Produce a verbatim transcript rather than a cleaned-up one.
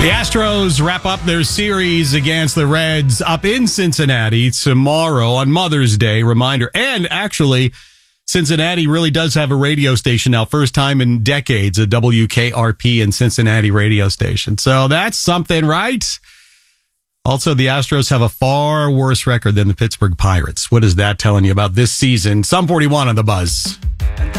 The Astros wrap up their series against the Reds up in Cincinnati tomorrow on Mother's Day. Reminder. And actually, Cincinnati really does have a radio station now. First time in decades, a W K R P in Cincinnati radio station. So that's something, right? Also, the Astros have a far worse record than the Pittsburgh Pirates. What is that telling you about this season? Some forty-one on the Buzz.